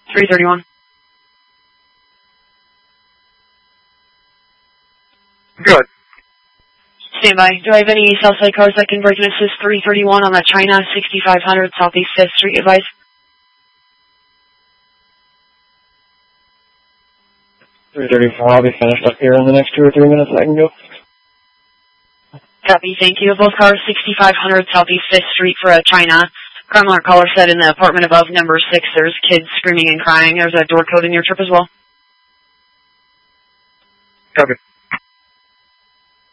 331. Good. Stand by. Do I have any Southside cars that can break and assist 331 on the China 6500 Southeast 5th Street, advice? I'll be finished up here in the next 2 or 3 minutes. I can go. Copy, thank you. Both cars 6500 Southeast 5th Street for a China. Crime alert caller said in the apartment above number 6 there's kids screaming and crying. There's a door code in your trip as well. Copy.